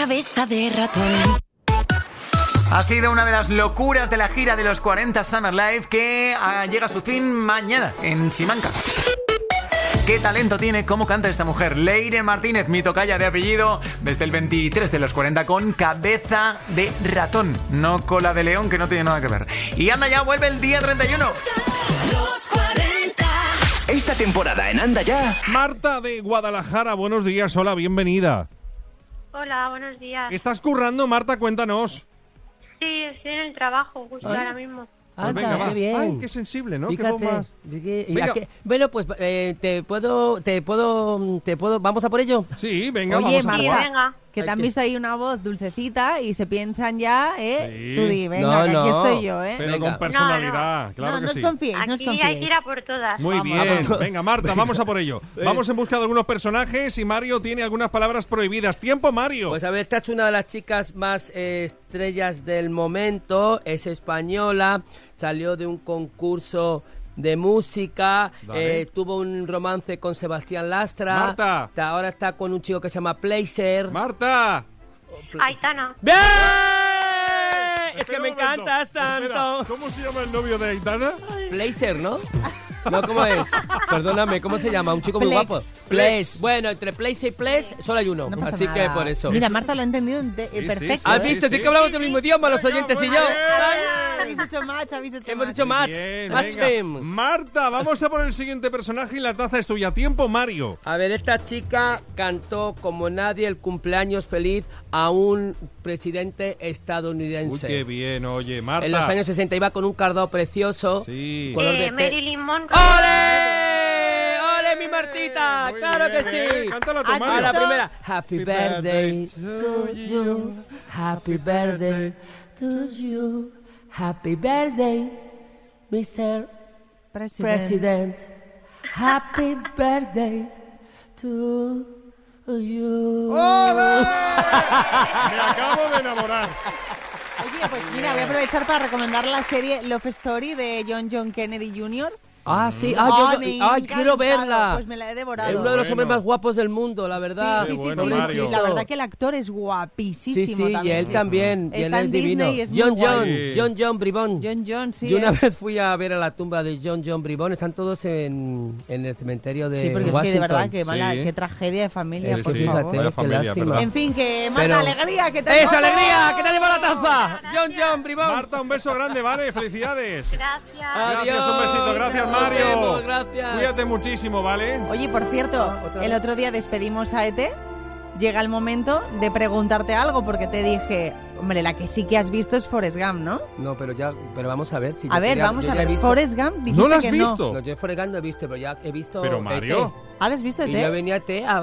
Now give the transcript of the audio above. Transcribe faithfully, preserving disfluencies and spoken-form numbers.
Cabeza de ratón. Ha sido una de las locuras de la gira de los cuarenta Summer Live que uh, llega a su fin mañana en Simancas. ¿Qué talento tiene? ¿Cómo canta esta mujer? Leire Martínez, mi tocaya de apellido, desde el veintitrés de los cuarenta con cabeza de ratón, no cola de león, que no tiene nada que ver. Y anda ya, vuelve el día treinta y uno. Los cuarenta. Esta temporada en Anda Ya. Marta de Guadalajara, buenos días, hola, bienvenida. Hola, buenos días. ¿Estás currando, Marta? Cuéntanos. Sí, estoy en el trabajo, justo ¿Ay? ahora mismo. Pues Anda, venga, va. qué bien. Ay, qué sensible, ¿no? Fíjate, Qué bombas. ¿de qué- y Venga. a qué- bueno, pues eh, te puedo, te puedo, te puedo, vamos a por ello. Sí, venga, Oye, vamos a Sí, Marta. jugar. venga. Que te han Hay que- visto ahí una voz dulcecita y se piensan ya, ¿eh? Sí. Tú di, venga, No, que aquí no. estoy yo, ¿eh? Pero Venga. con personalidad, claro no, que no sí. os confiéis, no os Aquí hay confiéis. que ir a por todas. Muy Vamos, bien, vamos. venga Marta, vamos a por ello. Vamos en busca de algunos personajes y Mario tiene algunas palabras prohibidas. ¡Tiempo, Mario! Pues a ver, esta es una de las chicas más eh, estrellas del momento, es española, salió de un concurso de música, Dale. eh, tuvo un romance con Sebastián Lastra, Marta. Ta- ahora está con un chico que se llama Placer. ¡Marta! Aitana. ¡Bien! Es Espera que me un momento. encanta, Espera, Santo. ¿cómo se llama el novio de Aitana? Placer, ¿no? No, ¿cómo es? Perdóname, ¿cómo se llama? Un chico muy Flex. guapo. Flex. Flex. Bueno, entre Place y Place solo hay uno. No pasa así nada. que por eso. Mira, Marta lo ha entendido de- eh, Sí, sí, perfecto. ¿Has sí, ¿eh? visto? Sí, sí. que hablamos el mismo idioma, los Venga, oyentes muy y yo. bien. Habéis hecho match, habéis hecho Hemos match. hecho match. Bien, Match venga. him. Marta, vamos a por el siguiente personaje y la taza es tuya. ¡Tiempo, Mario! A ver, esta chica cantó como nadie el cumpleaños feliz a un presidente Uy, estadounidense. qué bien, oye, Marta. En los años sesenta iba con un cardado precioso. Sí. Color de Eh, té. Marilyn Monroe. ¡Ole! ¡Ole, mi Martita! Muy ¡Claro bien, que sí! eh. Cántala tú, ¿Has Mario. A la visto? primera. Happy birthday to you. Happy birthday to you. Happy birthday, mister Presidente. President. Happy birthday to you. ¡Ole! Me acabo de enamorar. Oye, pues mira, voy a aprovechar para recomendar la serie Love Story de John John Kennedy junior Ah, sí. Ah, yo, Ay, yo- me ay, ha quiero encantado. verla. Pues me la he devorado. Es uno de los Bueno. hombres más guapos del mundo, la verdad. Sí, sí, sí, bueno, sí. Mario. Y la verdad que el actor es Sí, guapísimo sí, y también. él también. Y él Está es en divino. Disney y es John muy John, guay. John John Bribón. John John, sí. Yo una ¿eh? vez fui a ver a la tumba de John John Bribón. Están todos en, en el cementerio de Sí, porque Washington. es que de verdad, que mala, Sí. qué tragedia de familia, Sí, por sí, favor. fíjate, vaya qué familia, lástima. ¿verdad? En fin, que Marta, Pero- alegría, que te ¡Esa alegría! ¡Que te ha llevado la taza! John John Bribón. Marta, un beso grande, ¿vale? Felicidades. Gracias. Gracias, un besito. Gracias, Nos Mario. vemos, gracias. Cuídate muchísimo, ¿vale? Oye, por cierto, Otra el vez. otro día despedimos a Ete. Llega el momento de preguntarte algo, porque te dije, hombre, la que sí que has visto es Forrest Gump, ¿no? No, pero ya, pero vamos a ver si A yo ver, quería- vamos yo a ya he ver. visto- Forrest Gump, dijiste ¿No lo has que visto? No, yo Forrest Gump no he visto, pero ya he visto. Pero, E T. Mario. ¿Ah, lo has visto, Y Ete? yo venía a E T a